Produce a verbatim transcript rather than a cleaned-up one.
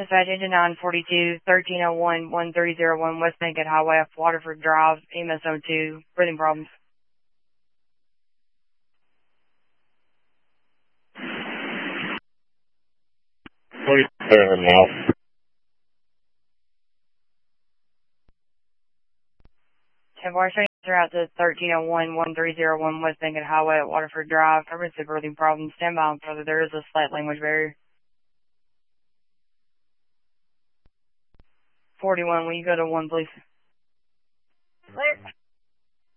Dispatch engine nine forty-two, thirteen oh one, one three oh one West Bankhead Highway off Waterford Drive, E M S zone two, breathing problems. twenty-seven now. ten four, are out to thirteen oh one, one three oh one West Bankhead Highway at Waterford Drive. Emergency breathing problems. Stand by on further. There is a slight language barrier. forty-one, will you go to one, please? Clear.